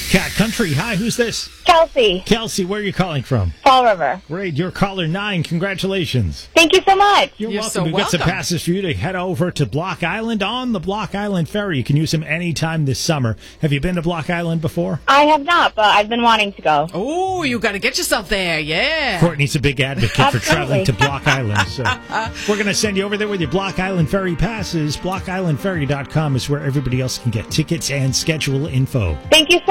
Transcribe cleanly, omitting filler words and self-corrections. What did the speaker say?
Cat Country. Hi, who's this? Kelsey, Kelsey, where are you calling from? Fall River. Great, you're caller 9. Congratulations. Thank you so much. You're You're welcome. so We've got some welcome. passes for you to head over to Block Island on the Block Island Ferry. You can use them anytime this summer. Have you been to Block Island before? I have not, but I've been wanting to go. Oh, you got to get yourself there. Yeah. Courtney's a big advocate for Absolutely. traveling to Block Island. So we're going to send you over there with your Block Island Ferry passes. BlockIslandFerry.com is where everybody else can get tickets and schedule info. Thank you so